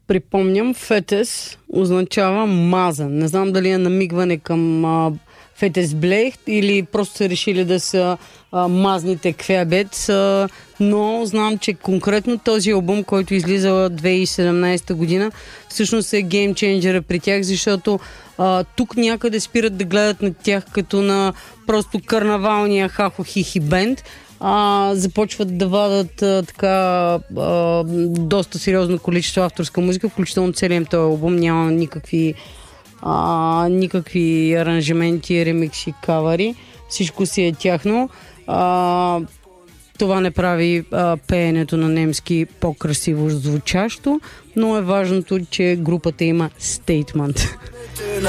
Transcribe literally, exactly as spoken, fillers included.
припомням, фетес означава мазан. Не знам дали е намигване към а, фетес блейх или просто са решили да са а, мазните квебец, а, но знам, че конкретно този албум, който излиза две хиляди и седемнадесета година, всъщност е геймченджера при тях, защото а, тук някъде спират да гледат на тях като на просто карнавалния хахо-хихи бенд. А, започват да вадат а, така а, доста сериозно количество авторска музика, включително целият този албум няма никакви а, никакви аранжименти, ремикси, кавари. Всичко си е тяхно. А, това не прави а, пеенето на немски по-красиво звучащо, но е важното, че групата има стейтмент.